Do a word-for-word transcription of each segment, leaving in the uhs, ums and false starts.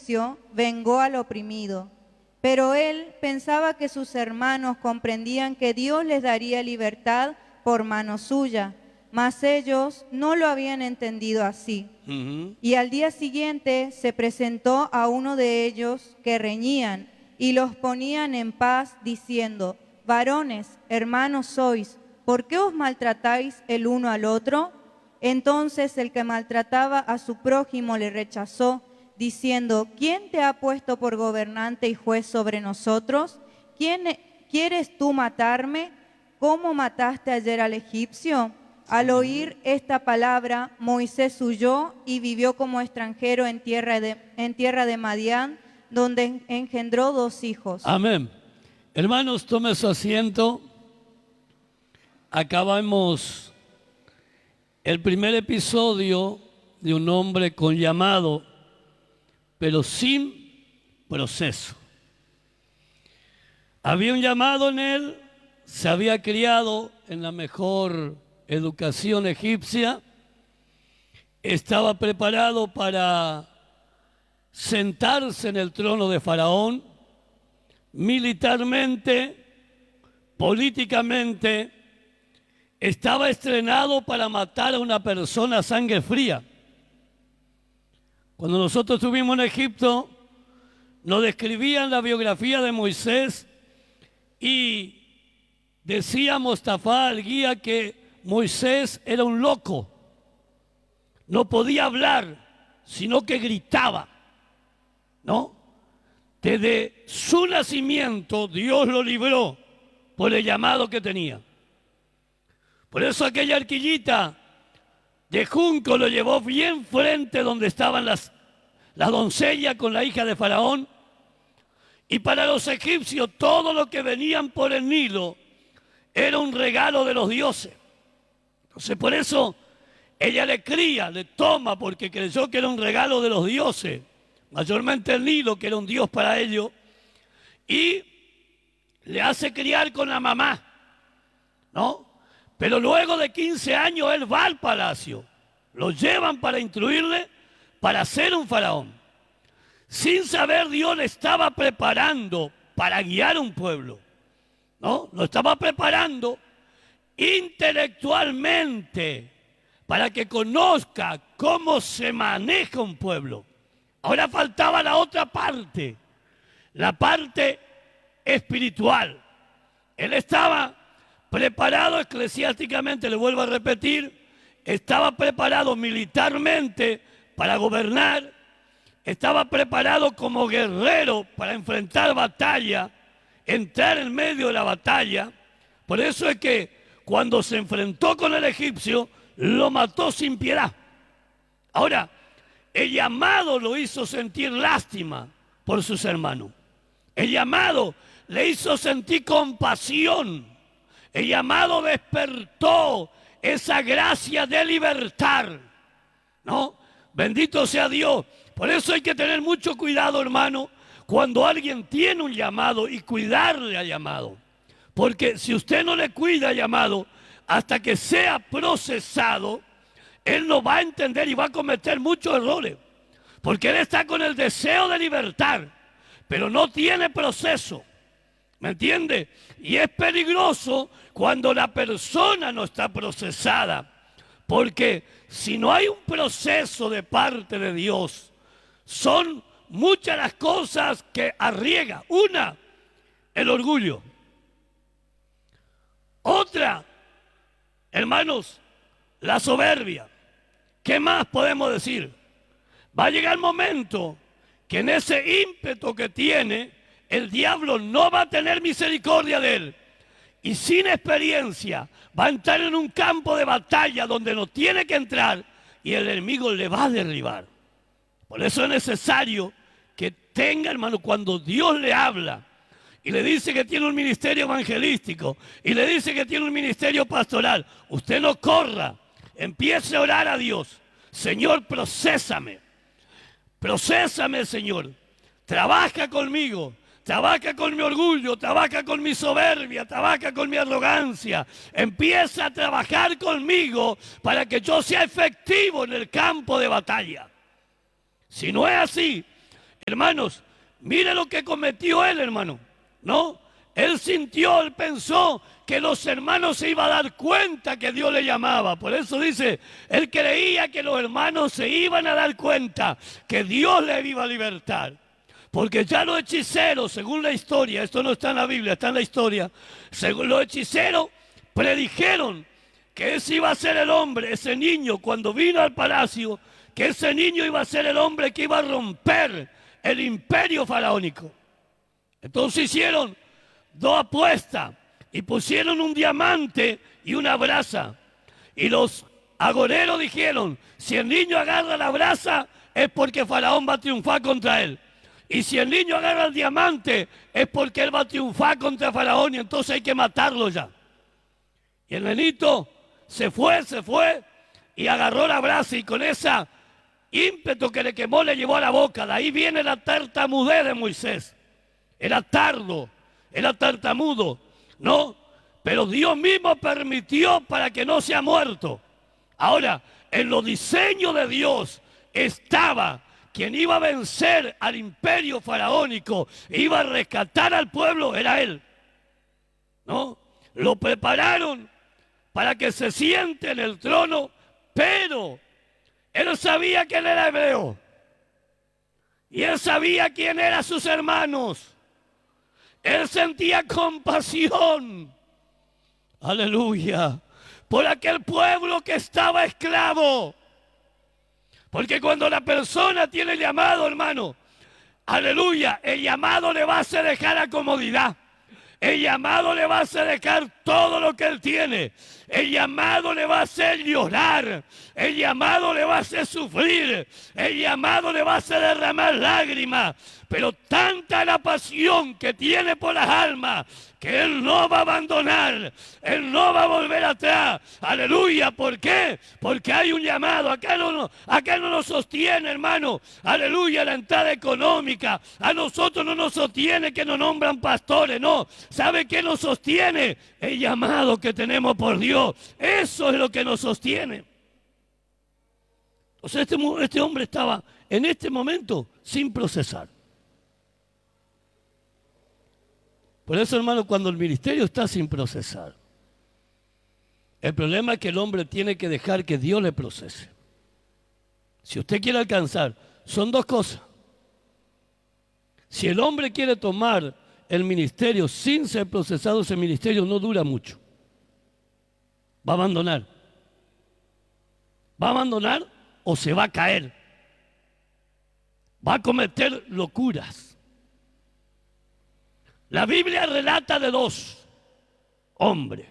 egipcio vengó al oprimido. Pero él pensaba que sus hermanos comprendían que Dios les daría libertad por mano suya, mas ellos no lo habían entendido así. Uh-huh. Y al día siguiente se presentó a uno de ellos que reñían y los ponían en paz, diciendo: varones, hermanos sois, ¿por qué os maltratáis el uno al otro? Entonces el que maltrataba a su prójimo le rechazó, diciendo: ¿quién te ha puesto por gobernante y juez sobre nosotros? ¿Quién, ¿Quieres tú matarme? ¿Cómo mataste ayer al egipcio? Al oír esta palabra, Moisés huyó y vivió como extranjero en tierra de, en tierra de Madián, donde engendró dos hijos. Amén. Hermanos, tome su asiento. Acabamos el primer episodio de un hombre con llamado, pero sin proceso. Había un llamado en él, se había criado en la mejor educación egipcia, estaba preparado para sentarse en el trono de Faraón, militarmente, políticamente, estaba estrenado para matar a una persona a sangre fría. Cuando nosotros estuvimos en Egipto, nos describían la biografía de Moisés y decía Mostafa, el guía, que Moisés era un loco. No podía hablar, sino que gritaba, ¿no? Desde su nacimiento, Dios lo libró por el llamado que tenía. Por eso aquella arquillita de junco lo llevó bien frente donde estaban las, las doncellas con la hija de Faraón. Y para los egipcios todo lo que venían por el Nilo era un regalo de los dioses. Entonces por eso ella le cría, le toma, porque creyó que era un regalo de los dioses, mayormente el Nilo, que era un dios para ellos, y le hace criar con la mamá, ¿no? Pero luego de quince años él va al palacio, lo llevan para instruirle, para ser un faraón. Sin saber, Dios le estaba preparando para guiar un pueblo, ¿no? Lo estaba preparando intelectualmente para que conozca cómo se maneja un pueblo. Ahora faltaba la otra parte, la parte espiritual. Él estaba preparado eclesiásticamente, le vuelvo a repetir, estaba preparado militarmente para gobernar, estaba preparado como guerrero para enfrentar batalla, entrar en medio de la batalla. Por eso es que cuando se enfrentó con el egipcio, lo mató sin piedad. Ahora, el llamado lo hizo sentir lástima por sus hermanos. El llamado le hizo sentir compasión. El llamado despertó esa gracia de libertar, ¿no? Bendito sea Dios. Por eso hay que tener mucho cuidado, hermano, cuando alguien tiene un llamado y cuidarle al llamado. Porque si usted no le cuida al llamado, hasta que sea procesado, él no va a entender y va a cometer muchos errores. Porque él está con el deseo de libertar, pero no tiene proceso. ¿Me entiende? Y es peligroso cuando la persona no está procesada. Porque si no hay un proceso de parte de Dios, son muchas las cosas que arriesga. Una, el orgullo. Otra, hermanos, la soberbia. ¿Qué más podemos decir? Va a llegar el momento que en ese ímpetu que tiene, el diablo no va a tener misericordia de él. Y sin experiencia va a entrar en un campo de batalla donde no tiene que entrar y el enemigo le va a derribar. Por eso es necesario que tenga, hermano, cuando Dios le habla y le dice que tiene un ministerio evangelístico y le dice que tiene un ministerio pastoral, usted no corra, empiece a orar a Dios. Señor, procésame, procésame, Señor, trabaja conmigo, trabaja con mi orgullo, trabaja con mi soberbia, trabaja con mi arrogancia, empieza a trabajar conmigo para que yo sea efectivo en el campo de batalla. Si no es así, Hermanos, mire lo que cometió él, hermano, ¿no? Él sintió, él pensó que los hermanos se iban a dar cuenta que Dios le llamaba. Por eso dice, él creía que los hermanos se iban a dar cuenta que Dios le iba a libertar. Porque ya los hechiceros, según la historia, esto no está en la Biblia, está en la historia, según los hechiceros predijeron que ese iba a ser el hombre, ese niño, cuando vino al palacio, que ese niño iba a ser el hombre que iba a romper el imperio faraónico. Entonces hicieron dos apuestas y pusieron un diamante y una brasa. Y los agoreros dijeron, si el niño agarra la brasa es porque Faraón va a triunfar contra él. Y si el niño agarra el diamante es porque él va a triunfar contra Faraón y entonces hay que matarlo ya. Y el nenito se fue, se fue y agarró la brasa y con esa ímpetu que le quemó le llevó a la boca. De ahí viene la tartamudez de Moisés. Era tardo, era tartamudo, ¿no? Pero Dios mismo permitió para que no sea muerto. Ahora, en los diseños de Dios estaba quien iba a vencer al imperio faraónico, iba a rescatar al pueblo, era él, ¿no? Lo prepararon para que se siente en el trono, pero él sabía que él era hebreo. Y él sabía quién eran sus hermanos. Él sentía compasión, aleluya, por aquel pueblo que estaba esclavo. Porque cuando la persona tiene llamado, hermano, aleluya, el llamado le va a hacer dejar la comodidad. El llamado le va a hacer dejar todo lo que él tiene. El llamado le va a hacer llorar. El llamado le va a hacer sufrir. El llamado le va a hacer derramar lágrimas. Pero tanta es la pasión que tiene por las almas que él no va a abandonar. Él no va a volver atrás. Aleluya. ¿Por qué? Porque hay un llamado. Acá no, no, acá no nos sostiene, hermano. Aleluya, la entrada económica. A nosotros no nos sostiene que nos nombran pastores. No. ¿Sabe qué nos sostiene? El llamado que tenemos por Dios. Eso es lo que nos sostiene. O sea, este, este hombre estaba en este momento sin procesar. Por eso, hermano, cuando el ministerio está sin procesar, el problema es que el hombre tiene que dejar que Dios le procese. Si usted quiere alcanzar, son dos cosas. Si el hombre quiere tomar el ministerio sin ser procesado, ese ministerio no dura mucho. Va a abandonar. Va a abandonar o se va a caer. Va a cometer locuras. La Biblia relata de dos hombres.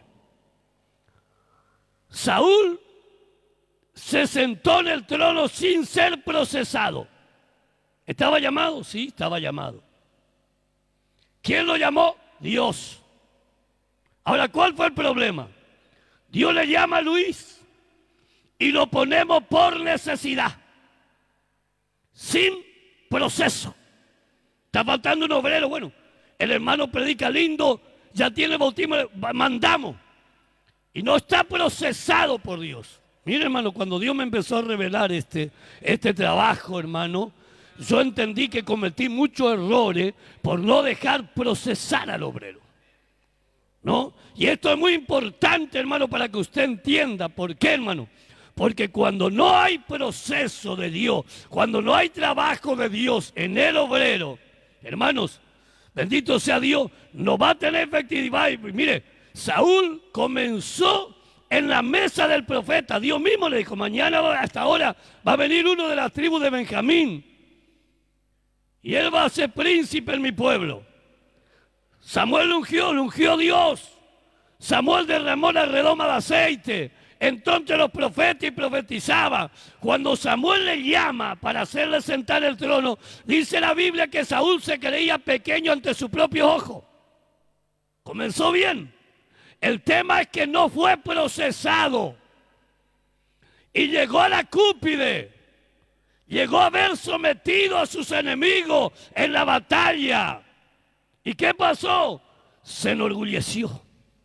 Saúl se sentó en el trono sin ser procesado. ¿Estaba llamado? Sí, estaba llamado. ¿Quién lo llamó? Dios. Ahora, ¿cuál fue el problema? Dios le llama a Luis y lo ponemos por necesidad, sin proceso. Está faltando un obrero, bueno, el hermano predica lindo, ya tiene bautismo, mandamos. Y no está procesado por Dios. Mire, hermano, cuando Dios me empezó a revelar este, este trabajo, hermano, yo entendí que cometí muchos errores por no dejar procesar al obrero, ¿no? Y esto es muy importante, hermano, para que usted entienda. ¿Por qué, hermano? Porque cuando no hay proceso de Dios, cuando no hay trabajo de Dios en el obrero, hermanos, bendito sea Dios, no va a tener efectividad. Y mire, Saúl comenzó en la mesa del profeta. Dios mismo le dijo, mañana hasta ahora va a venir uno de las tribus de Benjamín y él va a ser príncipe en mi pueblo. Samuel lo ungió, lo ungió Dios. Samuel derramó la redoma de aceite. Entonces los profetas y profetizaban. Cuando Samuel le llama para hacerle sentar el trono, dice la Biblia que Saúl se creía pequeño ante su propio ojo. Comenzó bien. El tema es que no fue procesado. Y llegó a la cúspide. Llegó a haber sometido a sus enemigos en la batalla. ¿Y qué pasó? Se enorgulleció.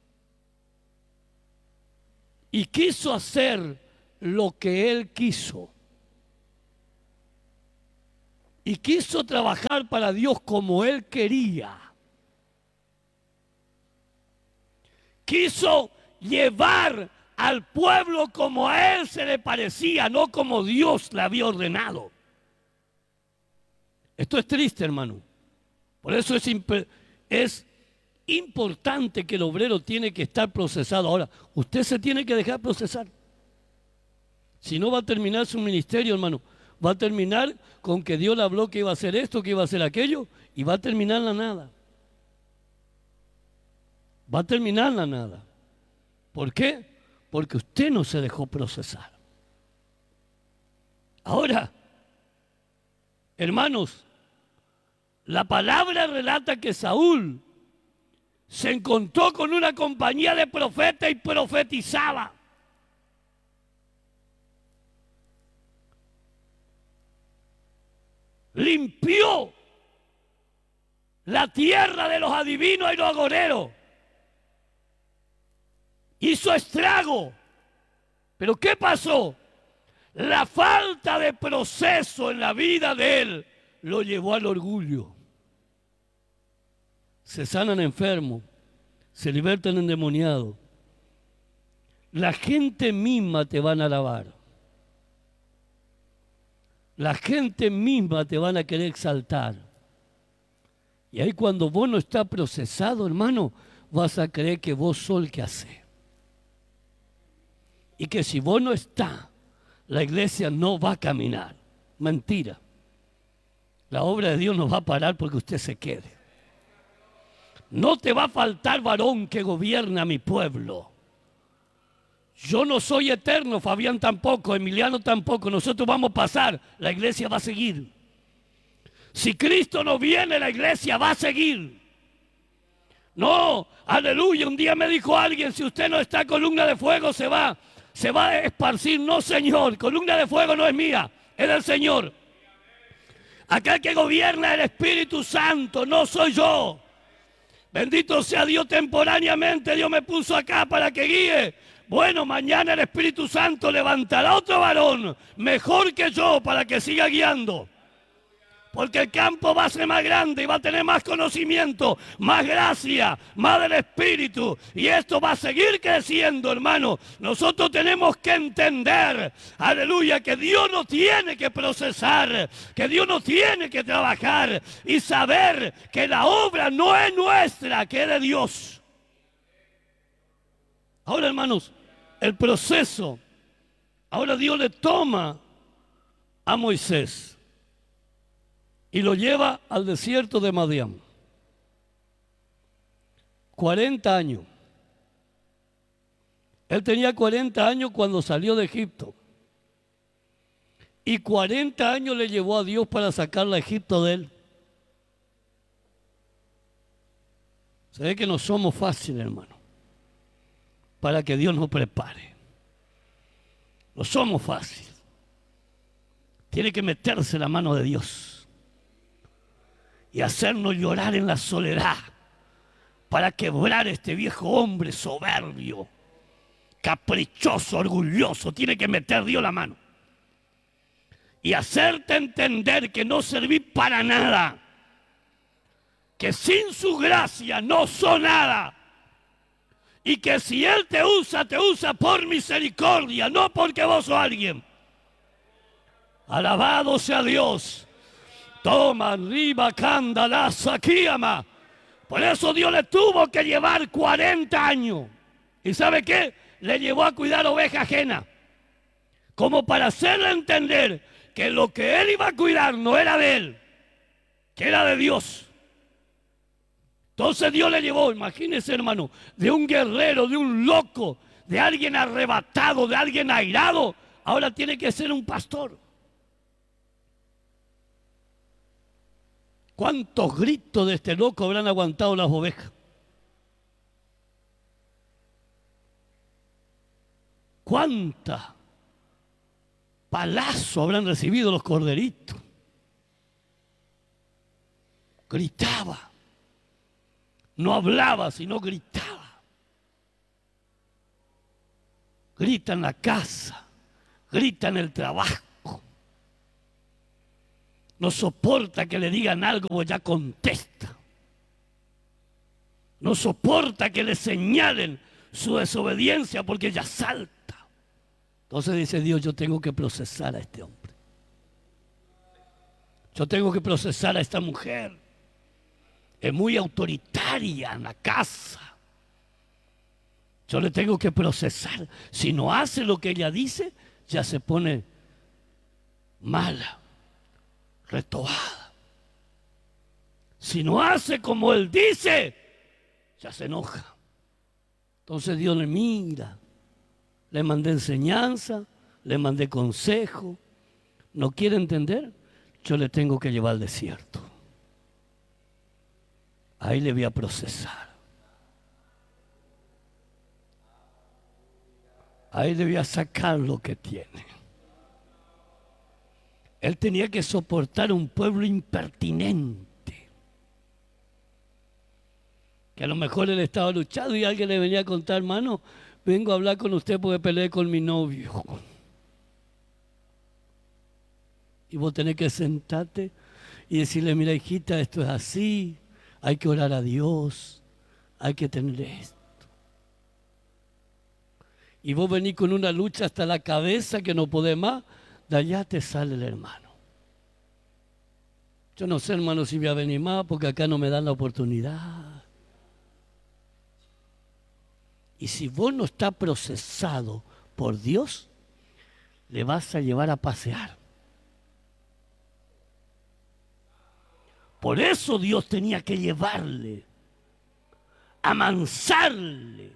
Y quiso hacer lo que él quiso. y quiso trabajar para Dios como él quería. Quiso llevar al pueblo como a él se le parecía, no como Dios le había ordenado. Esto es triste, hermano. Por eso es, es importante que el obrero tiene que estar procesado. Ahora, usted se tiene que dejar procesar. Si no, va a terminar su ministerio, hermano. Va a terminar con que Dios le habló que iba a hacer esto, que iba a hacer aquello, y va a terminar la nada. Va a terminar la nada. ¿Por qué? Porque usted no se dejó procesar. Ahora, hermanos, la palabra relata que Saúl se encontró con una compañía de profetas y profetizaba. Limpió la tierra de los adivinos y los agoreros. Hizo estrago. ¿Pero qué pasó? La falta de proceso en la vida de él lo llevó al orgullo. Se sanan enfermos, se libertan endemoniados. La gente misma te van a alabar. La gente misma te van a querer exaltar. Y ahí cuando vos no estás procesado, hermano, vas a creer que vos sos el que hace. Y que si vos no estás, la iglesia no va a caminar. Mentira. La obra de Dios no va a parar porque usted se quede. No te va a faltar varón que gobierna a mi pueblo. Yo no soy eterno, Fabián tampoco, Emiliano tampoco. Nosotros vamos a pasar, la iglesia va a seguir. Si Cristo no viene, la iglesia va a seguir. No, aleluya, un día me dijo alguien, si usted no está columna de fuego, se va, se va a esparcir. No, Señor, columna de fuego no es mía, es del Señor. Acá el que gobierna es el Espíritu Santo, no soy yo. Bendito sea Dios, temporariamente Dios me puso acá para que guíe. Bueno, mañana el Espíritu Santo levantará otro varón mejor que yo para que siga guiando. Porque el campo va a ser más grande y va a tener más conocimiento, más gracia, más del Espíritu. Y esto va a seguir creciendo, hermano. Nosotros tenemos que entender, aleluya, que Dios no tiene que procesar, que Dios no tiene que trabajar y saber que la obra no es nuestra, que es de Dios. Ahora, hermanos, el proceso, ahora Dios le toma a Moisés y lo lleva al desierto de Madián. cuarenta años. Él tenía cuarenta años cuando salió de Egipto. Y cuarenta años le llevó a Dios para sacarla a Egipto de él. Se ve que no somos fáciles, hermano, para que Dios nos prepare. No somos fáciles. Tiene que meterse la mano de Dios y hacernos llorar en la soledad para quebrar este viejo hombre soberbio, caprichoso, orgulloso. Tiene que meter Dios la mano y hacerte entender que no servís para nada, que sin su gracia no sos nada, y que si Él te usa, te usa por misericordia, no porque vos sos alguien. Alabado sea Dios. Toma, riba, cándala, saquíama. Por eso Dios le tuvo que llevar cuarenta años. ¿Y sabe qué? Le llevó a cuidar oveja ajena, como para hacerle entender que lo que él iba a cuidar no era de él, que era de Dios. Entonces Dios le llevó, imagínese, hermano, de un guerrero, de un loco, de alguien arrebatado, de alguien airado, ahora tiene que ser un pastor. ¿Cuántos gritos de este loco habrán aguantado las ovejas? ¿Cuántas palazos habrán recibido los corderitos? Gritaba. No hablaba, sino gritaba. Grita en la casa, grita en el trabajo. No soporta que le digan algo o ya contesta. No soporta que le señalen su desobediencia porque ya salta. Entonces dice Dios, yo tengo que procesar a este hombre. Yo tengo que procesar a esta mujer. Es muy autoritaria en la casa. Yo le tengo que procesar. Si no hace lo que ella dice, ya se pone mala, retobada. Si no hace como él dice, ya se enoja. Entonces Dios le mira. Le mandé enseñanza, le mandé consejo. ¿No quiere entender? Yo le tengo que llevar al desierto. Ahí le voy a procesar. Ahí le voy a sacar lo que tiene. Él tenía que soportar un pueblo impertinente. Que a lo mejor él estaba luchado y alguien le venía a contar, hermano, vengo a hablar con usted porque peleé con mi novio. Y vos tenés que sentarte y decirle, mira hijita, esto es así, hay que orar a Dios, hay que tener esto. Y vos venís con una lucha hasta la cabeza que no podés más, de allá te sale el hermano. Yo no sé, hermano, si voy a venir más porque acá no me dan la oportunidad. Y si vos no estás procesado por Dios, le vas a llevar a pasear. Por eso Dios tenía que llevarle, amansarle.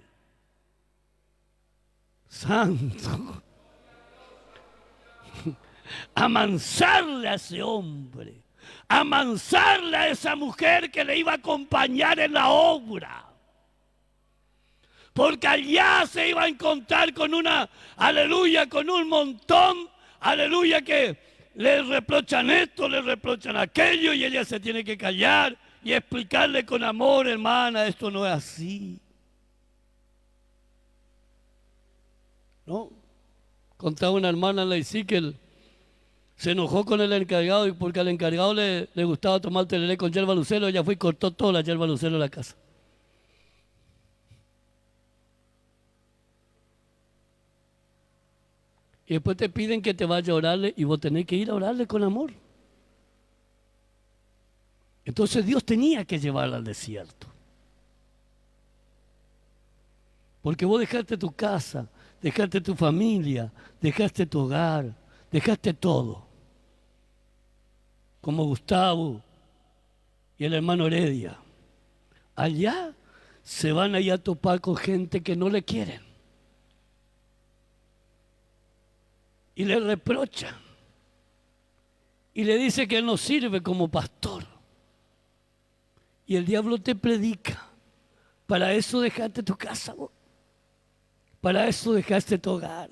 Santo. Amansarle a ese hombre, amansarle a esa mujer que le iba a acompañar en la obra. Porque allá se iba a encontrar con una, aleluya, con un montón, aleluya, que le reprochan esto, le reprochan aquello y ella se tiene que callar y explicarle con amor, hermana, esto no es así. ¿No? Contaba una hermana en la Ezequiel, se enojó con el encargado y porque al encargado le, le gustaba tomar tereré con yerba lucero, ella fue y cortó toda la yerba lucero de la casa. Y después te piden que te vaya a orarle y vos tenés que ir a orarle con amor. Entonces Dios tenía que llevarla al desierto. Porque vos dejaste tu casa, dejaste tu familia, dejaste tu hogar, dejaste todo. Como Gustavo y el hermano Heredia. Allá se van a ir a topar con gente que no le quieren. Y le reprocha. Y le dice que él no sirve como pastor. Y el diablo te predica. Para eso dejaste tu casa, vos. Para eso dejaste tu hogar.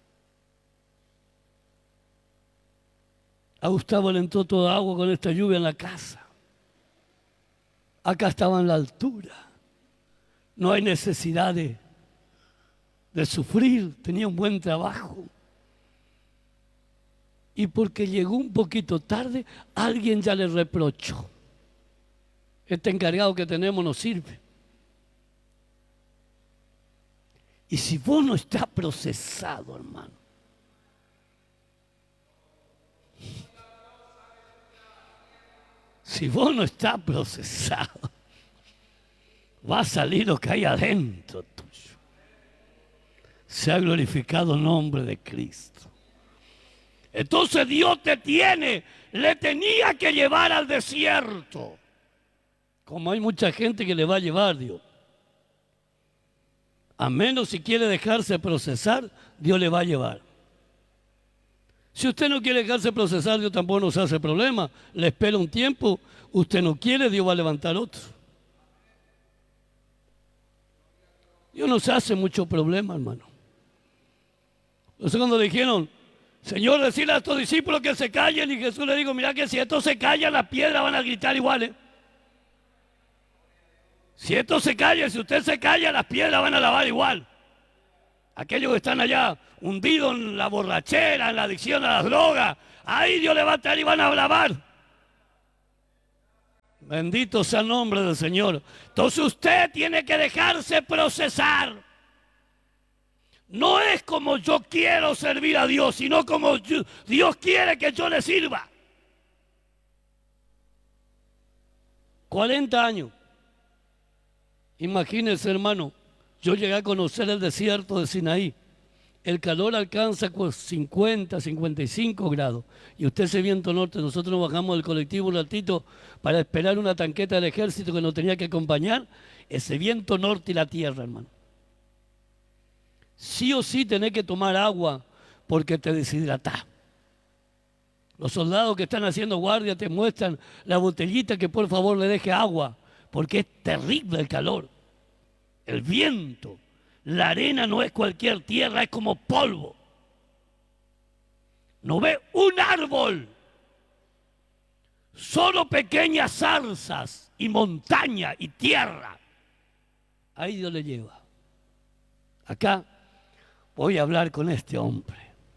A Gustavo le entró toda agua con esta lluvia en la casa. Acá estaba en la altura. No hay necesidad de, de sufrir. Tenía un buen trabajo. Y porque llegó un poquito tarde, alguien ya le reprochó. Este encargado que tenemos no sirve. Y si vos no estás procesado, hermano, si vos no estás procesado, va a salir lo que hay adentro tuyo. Se ha glorificado el nombre de Cristo. Entonces Dios te tiene, le tenía que llevar al desierto. Como hay mucha gente que le va a llevar Dios. A menos si quiere dejarse procesar, Dios le va a llevar. Si usted no quiere dejarse procesar, Dios tampoco nos hace problema. Le espera un tiempo, usted no quiere, Dios va a levantar otro. Dios no se hace mucho problema, hermano. Entonces cuando dijeron, Señor, decirle a estos discípulos que se callen, y Jesús le dijo, mira que si estos se callan, las piedras van a gritar igual, ¿eh? Si estos se callan, si usted se calla, las piedras van a lavar igual. Aquellos que están allá hundidos en la borrachera, en la adicción a las drogas, ahí Dios le va a traer y van a lavar. Bendito sea el nombre del Señor. Entonces usted tiene que dejarse procesar. No es como yo quiero servir a Dios, sino como yo, Dios quiere que yo le sirva. cuarenta años. Imagínense, hermano, yo llegué a conocer el desierto de Sinaí. El calor alcanza cincuenta, cincuenta y cinco grados. Y usted ese viento norte, nosotros nos bajamos del colectivo un ratito para esperar una tanqueta del ejército que nos tenía que acompañar. Ese viento norte y la tierra, hermano. Sí o sí tenés que tomar agua porque te deshidratás. Los soldados que están haciendo guardia te muestran la botellita que por favor le deje agua, porque es terrible el calor, el viento. La arena no es cualquier tierra, es como polvo. No ve un árbol, solo pequeñas zarzas y montaña y tierra. Ahí Dios le lleva. Acá voy a hablar con este hombre.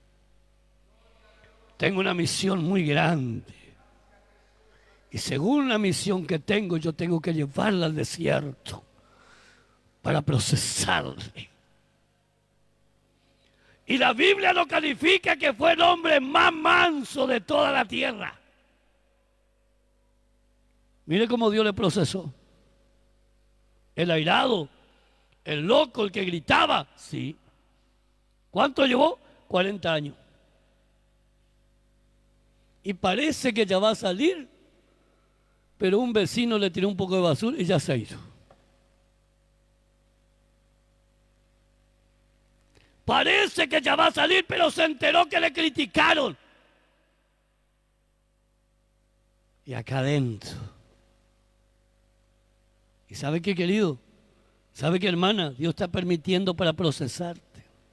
Tengo una misión muy grande. Y según la misión que tengo, yo tengo que llevarla al desierto para procesarle. Y la Biblia lo califica que fue el hombre más manso de toda la tierra. Mire cómo Dios le procesó. El airado, el loco, el que gritaba, sí. ¿Cuánto llevó? cuarenta años. Y parece que ya va a salir, pero un vecino le tiró un poco de basura y ya se ha ido. Parece que ya va a salir, pero se enteró que le criticaron. Y acá adentro. ¿Y sabe qué, querido? ¿Sabe qué, hermana? Dios está permitiendo para procesarte.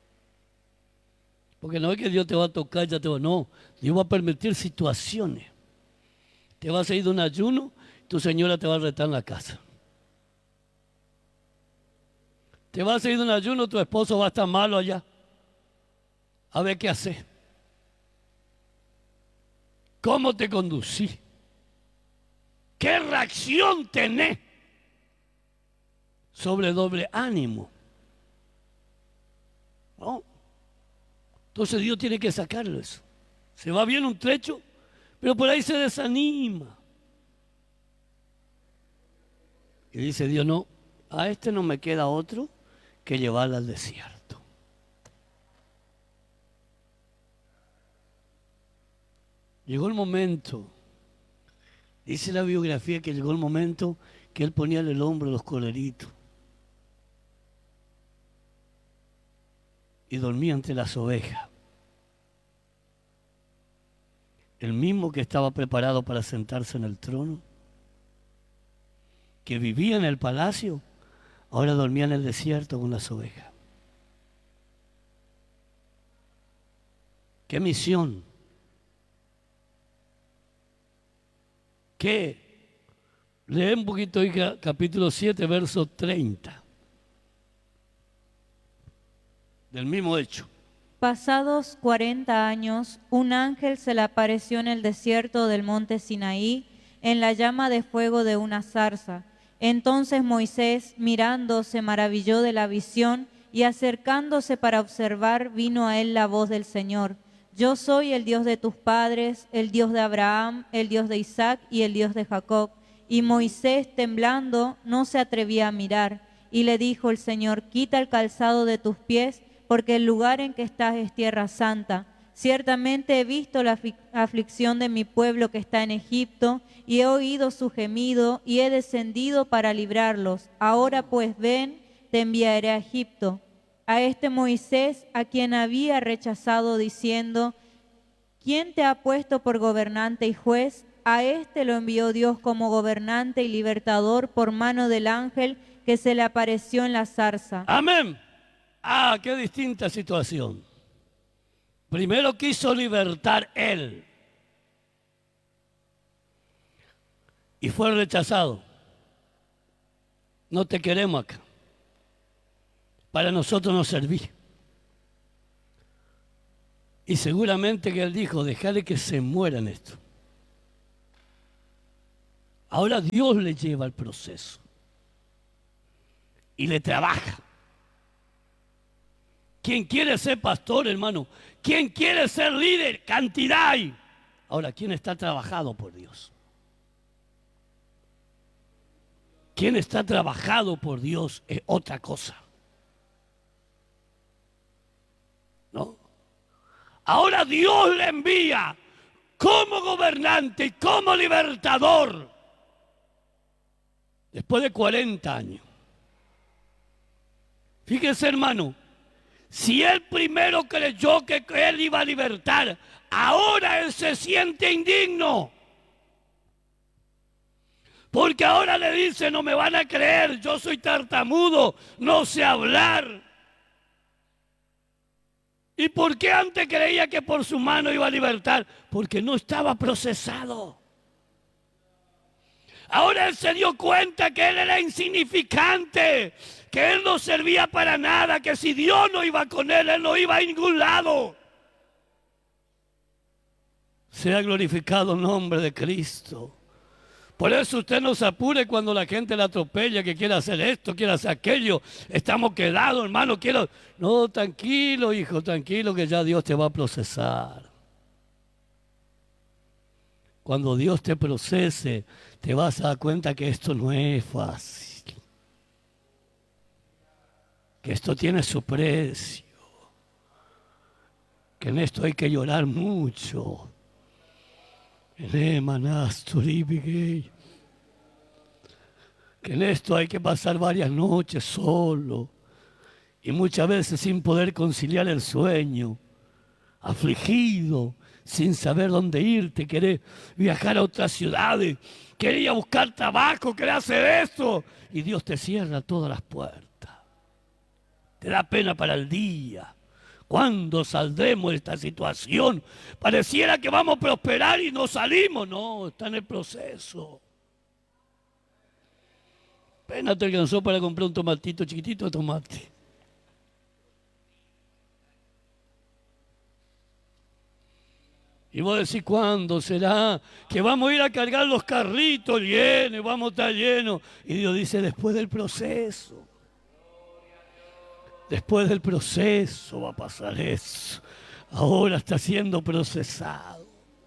Porque no es que Dios te va a tocar, ya te va, no. Dios va a permitir situaciones. Te vas a ir de un ayuno, tu señora te va a retar en la casa. Te vas a ir de un ayuno, tu esposo va a estar malo allá. A ver qué hacer. ¿Cómo te conducí? ¿Qué reacción tenés sobre doble ánimo? ¿No? Entonces Dios tiene que sacarlo eso. Se va bien un trecho, pero por ahí se desanima. Y dice Dios, no, a este no me queda otro que llevarla al desierto. Llegó el momento, dice la biografía que llegó el momento que él ponía en el hombro los corderitos y dormía entre las ovejas. El mismo que estaba preparado para sentarse en el trono, que vivía en el palacio, ahora dormía en el desierto con las ovejas. ¿Qué misión? ¿Qué? Lee un poquito hoy capítulo siete, verso treinta. Del mismo hecho. Pasados cuarenta años, un ángel se le apareció en el desierto del monte Sinaí, en la llama de fuego de una zarza. Entonces Moisés, mirando, se maravilló de la visión, y acercándose para observar, vino a él la voz del Señor. Yo soy el Dios de tus padres, el Dios de Abraham, el Dios de Isaac y el Dios de Jacob. Y Moisés, temblando, no se atrevía a mirar. Y le dijo el Señor, quita el calzado de tus pies, porque el lugar en que estás es tierra santa. Ciertamente he visto la aflicción de mi pueblo que está en Egipto, y he oído su gemido, y he descendido para librarlos. Ahora pues ven, te enviaré a Egipto. A este Moisés, a quien había rechazado, diciendo, ¿quién te ha puesto por gobernante y juez? A este lo envió Dios como gobernante y libertador por mano del ángel que se le apareció en la zarza. Amén. Ah, qué distinta situación. Primero quiso libertar él y fue rechazado. No te queremos acá. Para nosotros no serví. Y seguramente que él dijo, déjale que se mueran esto. Ahora Dios le lleva el proceso y le trabaja. ¿Quién quiere ser pastor, hermano? ¿Quién quiere ser líder? Cantidad hay. Ahora, ¿quién está trabajado por Dios? ¿Quién está trabajado por Dios? Es otra cosa. ¿No? Ahora Dios le envía como gobernante y como libertador después de cuarenta años. Fíjense, hermano, si él primero creyó que él iba a libertar, ahora él se siente indigno. Porque ahora le dice, no me van a creer, yo soy tartamudo, no sé hablar. ¿Y por qué antes creía que por su mano iba a libertar? Porque no estaba procesado. Ahora él se dio cuenta que él era insignificante, que él no servía para nada, que si Dios no iba con él, él no iba a ningún lado. Sea glorificado el nombre de Cristo. Por eso usted no se apure cuando la gente le atropella, que quiere hacer esto, quiere hacer aquello. Estamos quedados, hermano, quiero... No, tranquilo, hijo, tranquilo, que ya Dios te va a procesar. Cuando Dios te procese, te vas a dar cuenta que esto no es fácil. Que esto tiene su precio. Que en esto hay que llorar mucho. Que en esto hay que pasar varias noches solo y muchas veces sin poder conciliar el sueño, afligido, sin saber dónde irte, querés viajar a otras ciudades, querés ir a buscar trabajo, querés hacer esto y Dios te cierra todas las puertas. Te da pena para el día. ¿Cuándo saldremos de esta situación? Pareciera que vamos a prosperar y no salimos. No, está en el proceso. Apenas te alcanzó para comprar un tomatito chiquitito de tomate. Y vos decís, ¿cuándo será que vamos a ir a cargar los carritos llenos, vamos a estar llenos? Y Dios dice, después del proceso. Después del proceso va a pasar eso. Ahora está siendo procesado.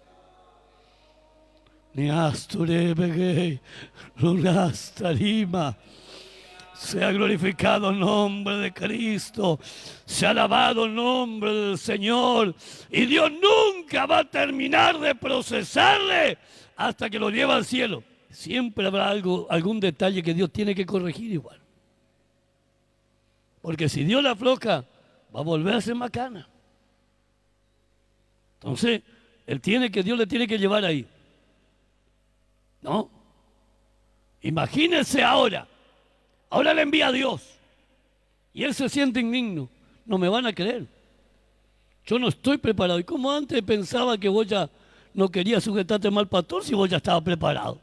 Sea glorificado el nombre de Cristo. Sea alabado el nombre del Señor. Y Dios nunca va a terminar de procesarle hasta que lo lleva al cielo. Siempre habrá algo, algún detalle que Dios tiene que corregir igual. Porque si Dios la afloja, va a volver a ser macana. Entonces, él tiene que, Dios le tiene que llevar ahí. ¿No? Imagínense ahora. Ahora le envía a Dios. Y él se siente indigno. No me van a creer. Yo no estoy preparado. ¿Y cómo antes pensaba que vos ya no querías sujetarte mal pastor si vos ya estabas preparado?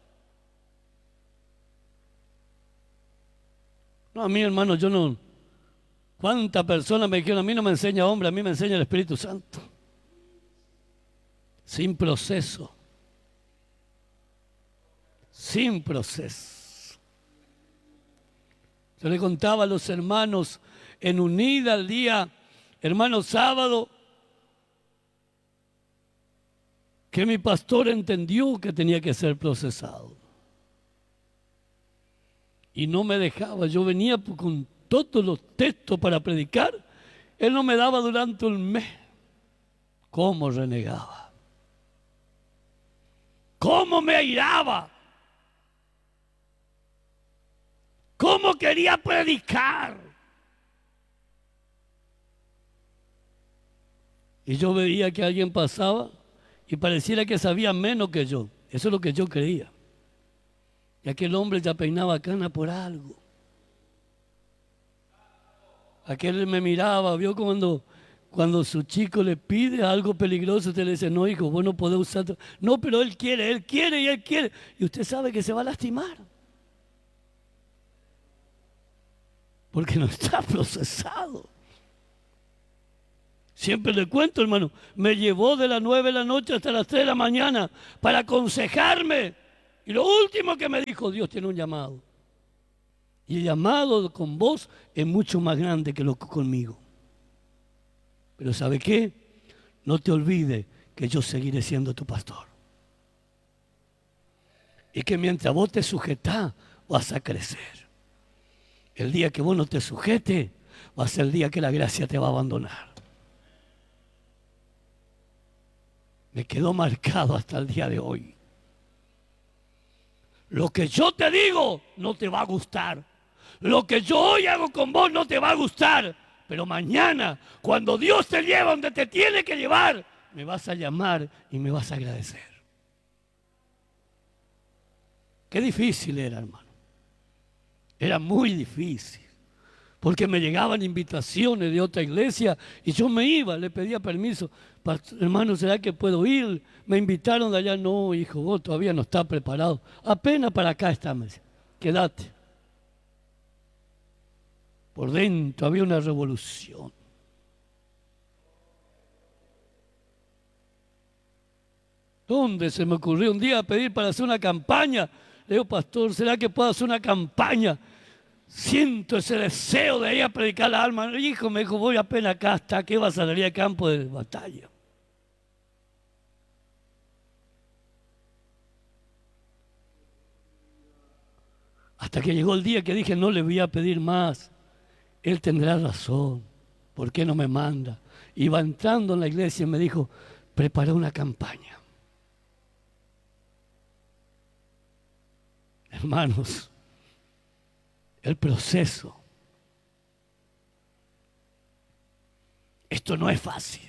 No, a mí, hermano, yo no... ¿Cuántas personas me dijeron, a mí no me enseña hombre, a mí me enseña el Espíritu Santo? Sin proceso. Sin proceso. Yo le contaba a los hermanos en Unida el día, hermano sábado, que mi pastor entendió que tenía que ser procesado. Y no me dejaba, yo venía con todos los textos para predicar, él no me daba durante un mes. ¿Cómo renegaba? ¿Cómo me airaba? ¿Cómo quería predicar? Y yo veía que alguien pasaba y pareciera que sabía menos que yo. Eso es lo que yo creía. Y aquel hombre ya peinaba cana por algo. Aquel me miraba, vio cuando, cuando su chico le pide algo peligroso, usted le dice, no hijo, vos no podés usar... No, pero él quiere, él quiere y él quiere. Y usted sabe que se va a lastimar. Porque no está procesado. Siempre le cuento, hermano, me llevó de las nueve de la noche hasta las tres de la mañana para aconsejarme. Y lo último que me dijo, Dios tiene un llamado. Y el llamado con vos es mucho más grande que lo que conmigo. Pero ¿sabe qué? No te olvides que yo seguiré siendo tu pastor. Y que mientras vos te sujetás, vas a crecer. El día que vos no te sujetes, va a ser el día que la gracia te va a abandonar. Me quedó marcado hasta el día de hoy. Lo que yo te digo no te va a gustar. Lo que yo hoy hago con vos no te va a gustar. Pero mañana, cuando Dios te lleva donde te tiene que llevar, me vas a llamar y me vas a agradecer. Qué difícil era, hermano. Era muy difícil. Porque me llegaban invitaciones de otra iglesia y yo me iba, le pedía permiso. Hermano, ¿será que puedo ir? Me invitaron de allá. No, hijo, vos todavía no estás preparado. Apenas para acá estamos. Quédate. Por dentro había una revolución. ¿Dónde se me ocurrió un día pedir para hacer una campaña? Le digo, pastor, ¿será que puedo hacer una campaña? Siento ese deseo de ir a predicar la alma. El hijo me dijo, voy apenas acá, hasta que vas a salir al campo de batalla. Hasta que llegó el día que dije, no le voy a pedir más. Él tendrá razón. ¿Por qué no me manda? Iba entrando en la iglesia y me dijo, prepara una campaña. Hermanos, el proceso. Esto no es fácil.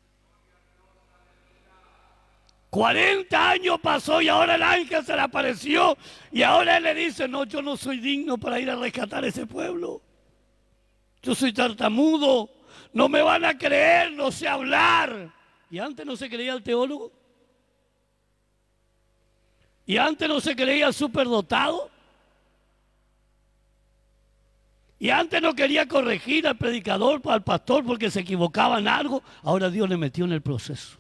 cuarenta años pasó y ahora el ángel se le apareció y ahora él le dice, no, yo no soy digno para ir a rescatar ese pueblo. Yo soy tartamudo, no me van a creer, no sé hablar. ¿Y antes no se creía el teólogo? ¿Y antes no se creía el superdotado? ¿Y antes no quería corregir al predicador, al pastor, porque se equivocaba en algo? Ahora Dios le metió en el proceso.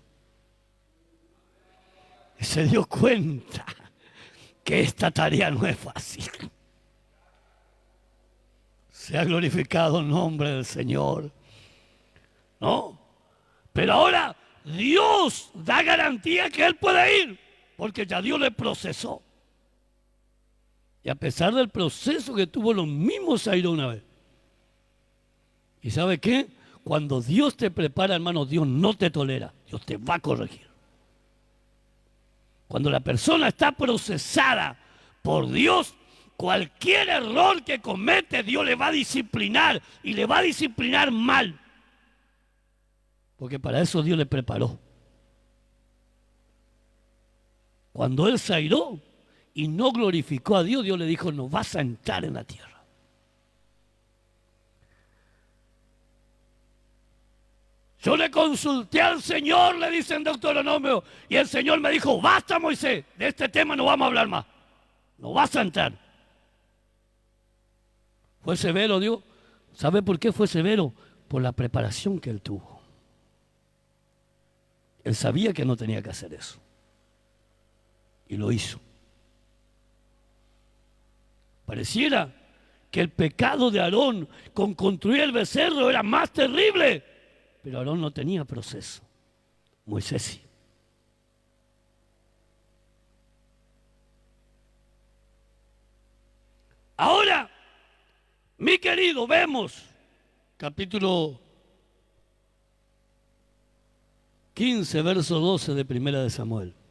Y se dio cuenta que esta tarea no es fácil. Sea glorificado el nombre del Señor. ¿No? Pero ahora Dios da garantía que Él puede ir, porque ya Dios le procesó. Y a pesar del proceso que tuvo, lo mismo se ha ido una vez. ¿Y sabe qué? Cuando Dios te prepara, hermano, Dios no te tolera. Dios te va a corregir. Cuando la persona está procesada por Dios, cualquier error que comete, Dios le va a disciplinar y le va a disciplinar mal. Porque para eso Dios le preparó. Cuando él se airó y no glorificó a Dios, Dios le dijo, no vas a entrar en la tierra. Yo le consulté al Señor, le dice en Deuteronomio, y el Señor me dijo, basta Moisés, de este tema no vamos a hablar más. No vas a entrar. Fue severo Dios. ¿Sabe por qué fue severo? Por la preparación que él tuvo. Él sabía que no tenía que hacer eso. Y lo hizo. Pareciera que el pecado de Aarón con construir el becerro era más terrible. Pero Aarón no tenía proceso. Moisés sí. Ahora, mi querido, vemos capítulo quince, verso doce de Primera de Samuel.